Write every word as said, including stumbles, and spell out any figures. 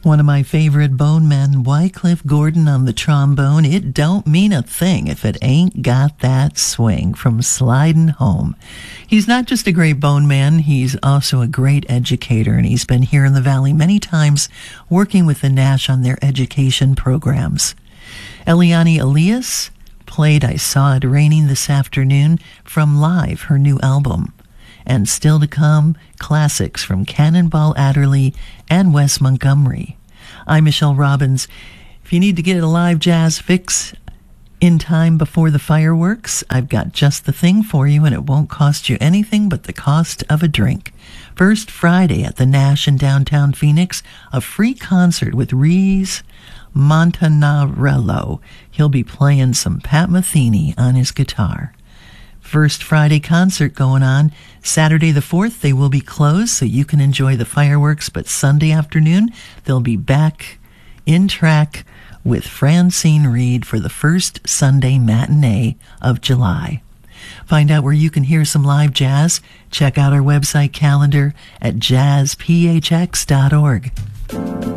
One of my favorite bone men, Wycliffe Gordon on the trombone. It don't mean a thing if it ain't got that swing from Slidin' Home. He's not just a great bone man, he's also a great educator, and he's been here in the Valley many times working with the Nash on their education programs. Eliane Elias played I Saw It Raining this afternoon from Live, her new album. And still to come, classics from Cannonball Adderley and Wes Montgomery. I'm Michelle Robbins. If you need to get a live jazz fix in time before the fireworks, I've got just the thing for you, and it won't cost you anything but the cost of a drink. First Friday at the Nash in downtown Phoenix, a free concert with Reese Montanarello. He'll be playing some Pat Metheny on his guitar. First Friday concert going on. Saturday the fourth, they will be closed so you can enjoy the fireworks, but Sunday afternoon, they'll be back in track with Francine Reed for the first Sunday matinee of July. Find out where you can hear some live jazz. Check out our website calendar at jazz p h x dot org.